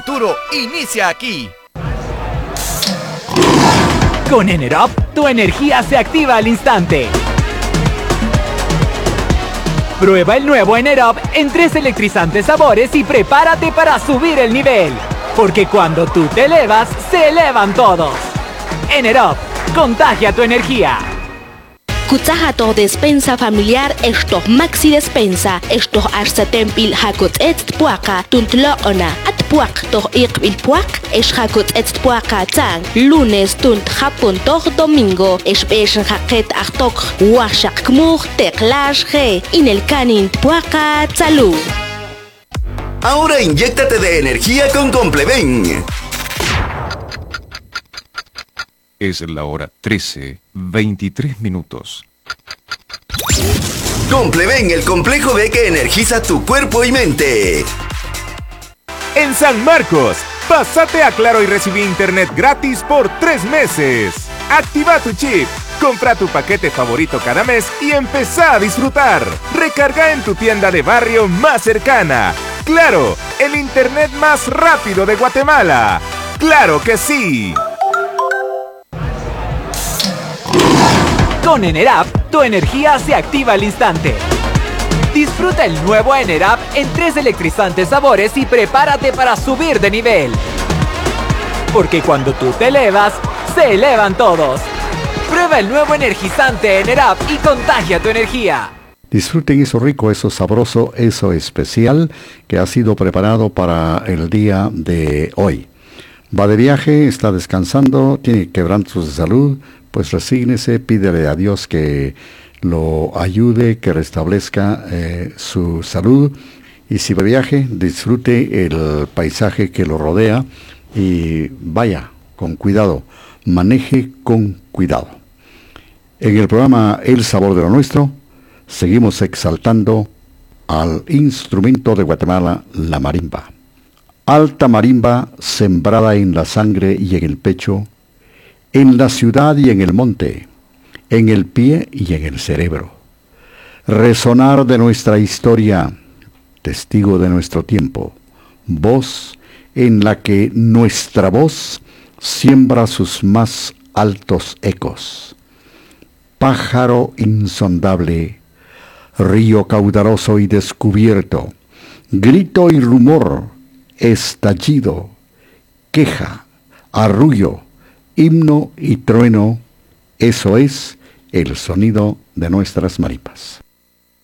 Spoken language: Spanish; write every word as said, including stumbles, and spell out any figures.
Futuro inicia aquí. Con Enerop, tu energía se activa al instante. Prueba el nuevo Enerop en tres electrizantes sabores y prepárate para subir el nivel. Porque cuando tú te elevas, se elevan todos. Enerop, contagia tu energía. Kutsahato despensa familiar esto maxi despensa esto arsa tempil hakut et puaka tuntloona at puak to ikbil puak es hakut et puaka tang lunes tunt hapun to domingo es beshen haket achtok washak kmur teklash ge in el canin puaka salud. Ahora inyéctate de energía con Compleven. Es la hora trece, veintitrés minutos. Compleven, el complejo B que energiza tu cuerpo y mente. En San Marcos, pásate a Claro y recibí internet gratis por tres meses. Activa tu chip, compra tu paquete favorito cada mes y empezá a disfrutar. Recarga en tu tienda de barrio más cercana. Claro, el internet más rápido de Guatemala. ¡Claro que sí! Con Enerap, tu energía se activa al instante. Disfruta el nuevo Enerap en tres electrizantes sabores y prepárate para subir de nivel. Porque cuando tú te elevas, se elevan todos. Prueba el nuevo energizante Enerap y contagia tu energía. Disfruten eso rico, eso sabroso, eso especial que ha sido preparado para el día de hoy. Va de viaje, está descansando, tiene quebrantos de salud, pues resígnese, pídele a Dios que lo ayude, que restablezca eh, su salud. Y si va de viaje, disfrute el paisaje que lo rodea y vaya con cuidado, maneje con cuidado. En el programa El Sabor de lo Nuestro, seguimos exaltando al instrumento de Guatemala, la marimba. Alta marimba sembrada en la sangre y en el pecho, en la ciudad y en el monte, en el pie y en el cerebro. Resonar de nuestra historia, testigo de nuestro tiempo, voz en la que nuestra voz siembra sus más altos ecos. Pájaro insondable, río caudaloso y descubierto, grito y rumor, estallido, queja, arrullo, himno y trueno, eso es el sonido de nuestras marimbas.